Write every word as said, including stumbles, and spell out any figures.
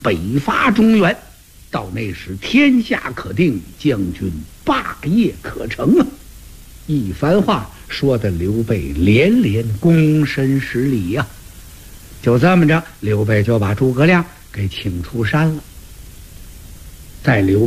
北伐中原，到那时天下可定，将军霸业可成啊！一番话说的刘备连连躬身施礼呀、啊。就这么着，刘备就把诸葛亮给请出山了。在刘